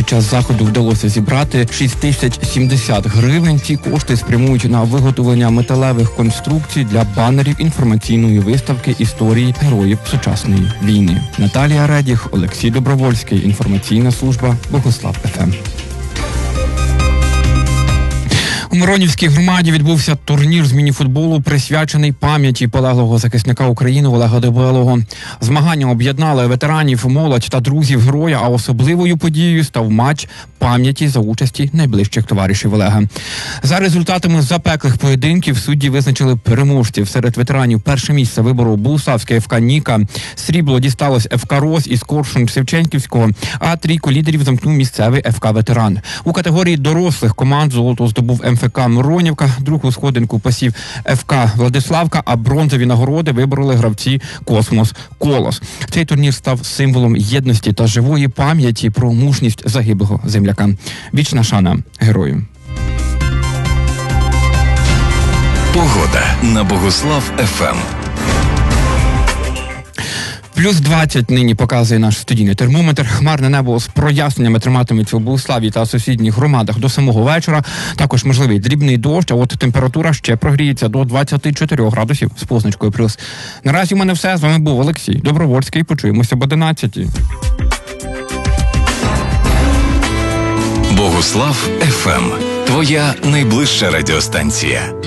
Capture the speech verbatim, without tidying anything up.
під час заходу вдалося зібрати шість тисяч сімдесят гривень. Ці кошти спрямують на виготовлення металевих конструкцій для банерів інформаційної виставки історії героїв сучасної війни. Наталія Редіх, Олексій Добровольський. Інформаційна служба Богослав еф ем. У Миронівській громаді відбувся турнір з мініфутболу, присвячений пам'яті полеглого захисника України Олега Дебелого. Змагання об'єднали ветеранів, молодь та друзів героя, а особливою подією став матч пам'яті за участі найближчих товаришів Олега. За результатами запеклих поєдинків судді визначили переможців. Серед ветеранів перше місце виборов Богуславське еф ка «Ніка», срібло дісталось еф ка «Рос» із Коршун-Шевченківського, а трійку лідерів замкнув місцевий еф ка «Ветеран». У категорії дорослих команд золото здобув ем еф ка «Миронівка», другу сходинку посів еф ка «Владиславка», а бронзові нагороди вибороли гравці «Космос Колос». Цей турнір став символом єдності та живої пам'яті про мужність загиблого земляка. Вічна шана герою. Погода на Богослав еф ем. Плюс двадцять нині показує наш студійний термометр. Хмарне небо з проясненнями триматиметься у Богуславі та сусідніх громадах до самого вечора. Також можливий дрібний дощ, а от температура ще прогріється до двадцять чотири градусів з позначкою плюс. Наразі у мене все. З вами був Олексій Добровольський. Почуємося об одинадцятій. Богослав еф ем. Твоя найближча радіостанція.